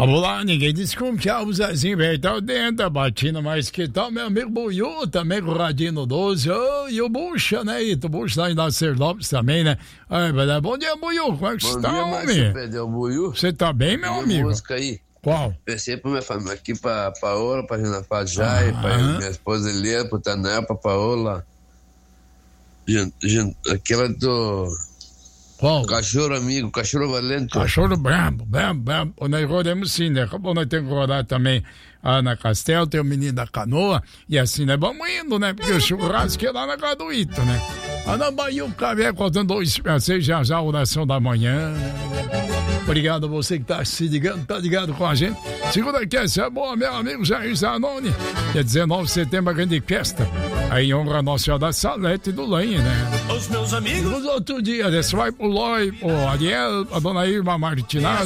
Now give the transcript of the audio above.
Vamos lá, ninguém desconfiava o Zezinho Bertal dentro, batendo mais que tal, meu amigo Buiú, também com o Radinho no 12, e o Bucha, né, o Bucha lá em Nascer Lopes também, né, bom dia, Buiú, como é que você tá, homem? Você tá bem, meu amigo? Música aí. Qual? Pensei pra minha família, aqui pra Paola, pra Gina Fajai, pra minha esposa Eliana, pro Tanel, pra Paola, aquela do... Qual? Cachorro amigo, cachorro valente. Cachorro brabo. Nós rodamos sim, né? Acabou, nós temos que rodar também a Ana Castel, tem o menino da canoa, e assim, né? Vamos indo, né? Porque o churrasco é lá na Gaduíto, né? Ana Bahia, o Cavé, contando 2/6, já a oração da manhã, né? Obrigado a você que tá se ligando, tá ligado com a gente. Segunda que é boa, meu amigo Jair Zanoni. Dia 19 de setembro, a grande festa. Aí em honra a Nossa Senhora da Salete e do Lenha, né? Os meus amigos. Nos outros dias, você vai pro Loi, o Ariel, a dona Irma Martinaz.